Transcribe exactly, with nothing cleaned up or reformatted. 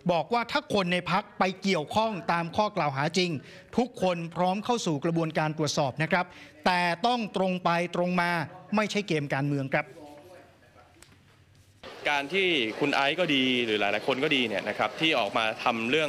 บอกว่าถ้าคนในพรรคไปเกี่ยวข้องตามข้อกล่าวหาจริงทุกคนพร้อมเข้าสู่กระบวนการตรวจสอบนะครับแต่ต้องตรงไปตรงมาไม่ใช่เกมการเมืองครับการที่คุณไอซ์ก็ดีหรือหลายๆคนก็ดีเนี่ยนะครับที่ออกมาทำเรื่อง